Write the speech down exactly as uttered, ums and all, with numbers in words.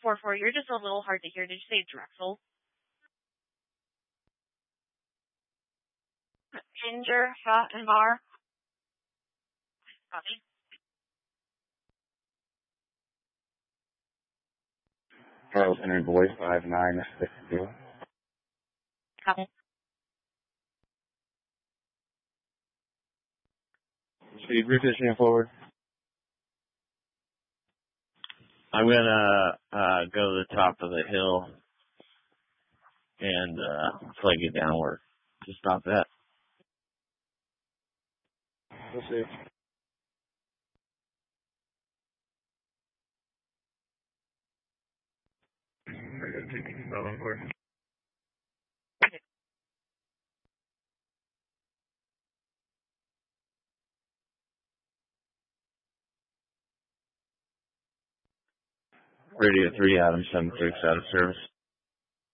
four four, you're just a little hard to hear. Did you say Drexel? Ginger, Hot, and Bar. Copy. Charles Henry Boy, five nine six two. Copy. Speed repositioning forward. I'm gonna uh, go to the top of the hill and uh, flag it downward to stop that. We'll see. Radio three, Adam seven six out of service.